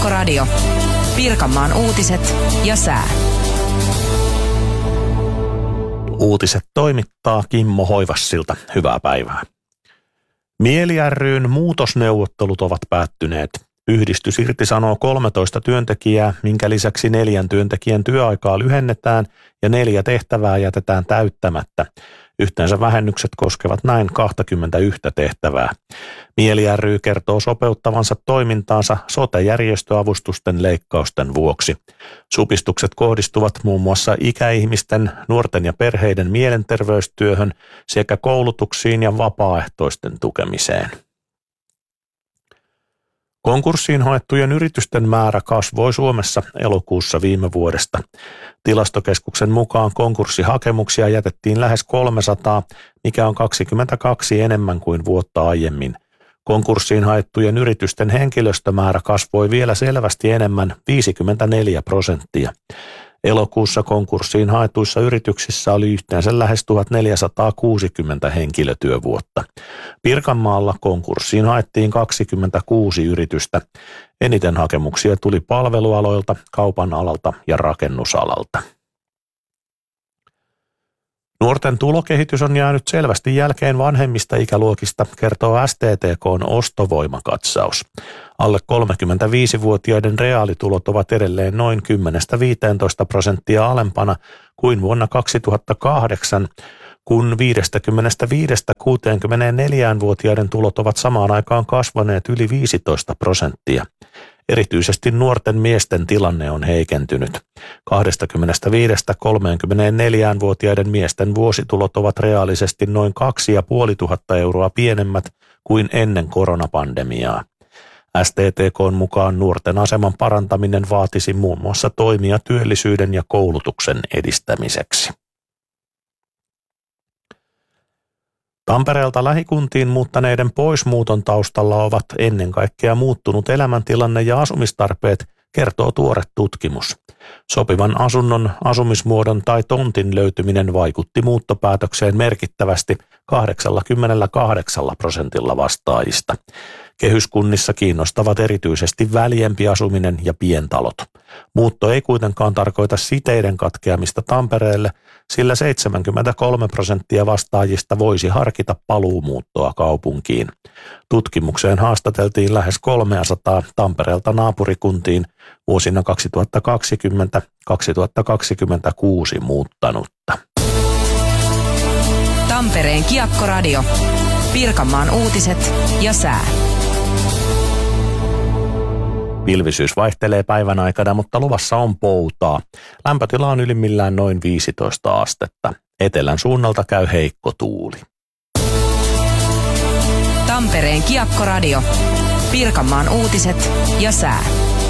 Kiekkoradio. Pirkanmaan uutiset ja sää. Uutiset toimittaa Kimmo Hoivassilta. Hyvää päivää. Mieli ry:n muutosneuvottelut ovat päättyneet. Yhdistys irtisanoo 13 työntekijää, minkä lisäksi 4 työntekijän työaikaa lyhennetään ja 4 tehtävää jätetään täyttämättä. Yhteensä vähennykset koskevat näin 21 tehtävää. Mieli ry kertoo sopeuttavansa toimintaansa sote-järjestöavustusten leikkausten vuoksi. Supistukset kohdistuvat muun muassa ikäihmisten, nuorten ja perheiden mielenterveystyöhön sekä koulutuksiin ja vapaaehtoisten tukemiseen. Konkurssiin haettujen yritysten määrä kasvoi Suomessa elokuussa viime vuodesta. Tilastokeskuksen mukaan konkurssihakemuksia jätettiin lähes 300, mikä on 22 enemmän kuin vuotta aiemmin. Konkurssiin haettujen yritysten henkilöstömäärä kasvoi vielä selvästi enemmän, 54%. Elokuussa konkurssiin haetuissa yrityksissä oli yhteensä lähes 1460 henkilötyövuotta. Pirkanmaalla konkurssiin haettiin 26 yritystä. Eniten hakemuksia tuli palvelualoilta, kaupan alalta ja rakennusalalta. Nuorten tulokehitys on jäänyt selvästi jälkeen vanhemmista ikäluokista, kertoo STTK:n ostovoimakatsaus. Alle 35-vuotiaiden reaalitulot ovat edelleen noin 10-15% alempana kuin vuonna 2008, kun 55-64-vuotiaiden tulot ovat samaan aikaan kasvaneet yli 15%. Erityisesti nuorten miesten tilanne on heikentynyt. 25-34-vuotiaiden miesten vuositulot ovat reaalisesti noin 2500 euroa pienemmät kuin ennen koronapandemiaa. STTK:n mukaan nuorten aseman parantaminen vaatisi muun muassa toimia työllisyyden ja koulutuksen edistämiseksi. Tampereelta lähikuntiin muuttaneiden poismuuton taustalla ovat ennen kaikkea muuttunut elämäntilanne ja asumistarpeet, kertoo tuore tutkimus. Sopivan asunnon, asumismuodon tai tontin löytyminen vaikutti muuttopäätökseen merkittävästi 88% vastaajista. Kehyskunnissa kiinnostavat erityisesti väljempi asuminen ja pientalot. Muutto ei kuitenkaan tarkoita siteiden katkeamista Tampereelle, sillä 73% vastaajista voisi harkita paluumuuttoa kaupunkiin. Tutkimukseen haastateltiin lähes 300 Tampereelta naapurikuntiin vuosina 2020-2026 muuttanutta. Tampereen Kiekkoradio. Pirkanmaan uutiset ja sää. Pilvisyys vaihtelee päivän aikana, mutta luvassa on poutaa. Lämpötila on ylimmillään noin 15 astetta. Etelän suunnalta käy heikko tuuli. Tampereen Kiekkoradio. Pirkanmaan uutiset ja sää.